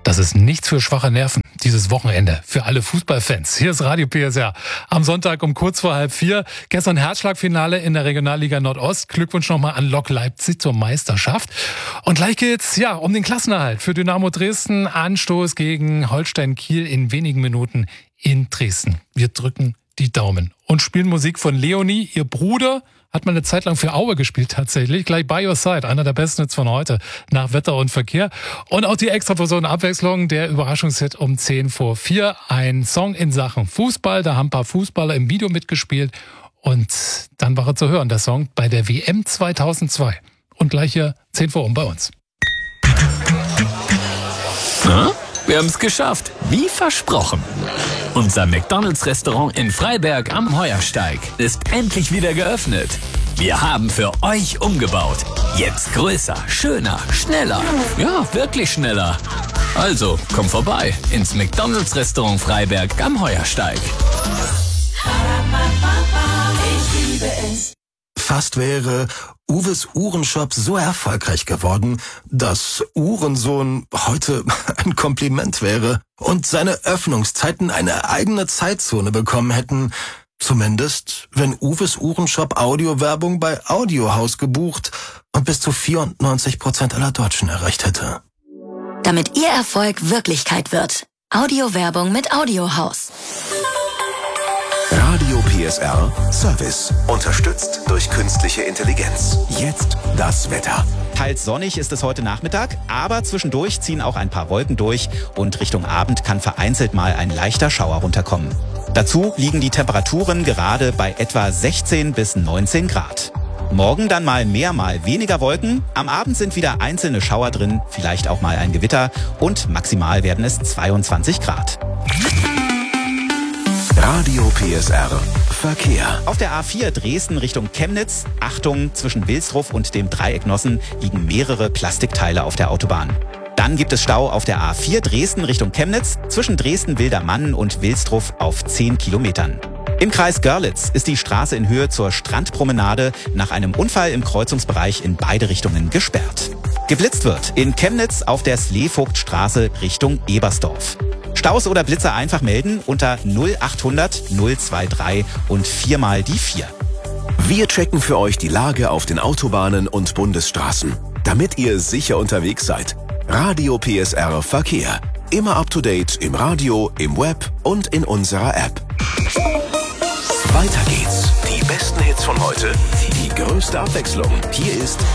Das ist nichts für schwache Nerven, dieses Wochenende für alle Fußballfans. Hier ist Radio PSR am Sonntag um kurz vor 3:30. Gestern Herzschlagfinale in der Regionalliga Nordost. Glückwunsch nochmal an Lok Leipzig zur Meisterschaft. Und gleich geht's um den Klassenerhalt für Dynamo Dresden. Anstoß gegen Holstein Kiel in wenigen Minuten in Dresden. Wir drücken die Daumen und spielen Musik von Leonie. Ihr Bruder hat mal eine Zeit lang für Aue gespielt tatsächlich. Gleich By Your Side, einer der besten Hits von heute nach Wetter und Verkehr. Und auch die Extraportion Abwechslung, der Überraschungshit um 4:10. Ein Song in Sachen Fußball. Da haben ein paar Fußballer im Video mitgespielt. Und dann war er zu hören, der Song bei der WM 2002. Und gleich hier 10:10 bei uns. Na? Wir haben es geschafft, wie versprochen. Unser McDonald's-Restaurant in Freiberg am Heuersteig ist endlich wieder geöffnet. Wir haben für euch umgebaut. Jetzt größer, schöner, schneller. Ja, wirklich schneller. Also, komm vorbei ins McDonald's-Restaurant Freiberg am Heuersteig. Ich liebe es. Fast wäre Uwes Uhrenshop so erfolgreich geworden, dass Uhrensohn heute ein Kompliment wäre und seine Öffnungszeiten eine eigene Zeitzone bekommen hätten. Zumindest, wenn Uwes Uhrenshop Audiowerbung bei Audiohaus gebucht und bis zu 94% aller Deutschen erreicht hätte. Damit Ihr Erfolg Wirklichkeit wird. Audiowerbung mit Audiohaus. Radio PSR Service. Unterstützt durch künstliche Intelligenz. Jetzt das Wetter. Teils sonnig ist es heute Nachmittag, aber zwischendurch ziehen auch ein paar Wolken durch und Richtung Abend kann vereinzelt mal ein leichter Schauer runterkommen. Dazu liegen die Temperaturen gerade bei etwa 16 bis 19 Grad. Morgen dann mal mehr, mal weniger Wolken. Am Abend sind wieder einzelne Schauer drin, vielleicht auch mal ein Gewitter und maximal werden es 22 Grad. Radio PSR Verkehr. Auf der A4 Dresden Richtung Chemnitz, Achtung, zwischen Wilsdruff und dem Dreieck Nossen liegen mehrere Plastikteile auf der Autobahn. Dann gibt es Stau auf der A4 Dresden Richtung Chemnitz, zwischen Dresden-Wildermann und Wilsdruff auf 10 Kilometern. Im Kreis Görlitz ist die Straße in Höhe zur Strandpromenade nach einem Unfall im Kreuzungsbereich in beide Richtungen gesperrt. Geblitzt wird in Chemnitz auf der Sleevogtstraße Richtung Ebersdorf. Staus oder Blitzer einfach melden unter 0800 023 und 4 mal die 4. Wir checken für euch die Lage auf den Autobahnen und Bundesstraßen, damit ihr sicher unterwegs seid. Radio PSR Verkehr. Immer up to date im Radio, im Web und in unserer App. Weiter geht's. Die besten Hits von heute, die größte Abwechslung. Hier ist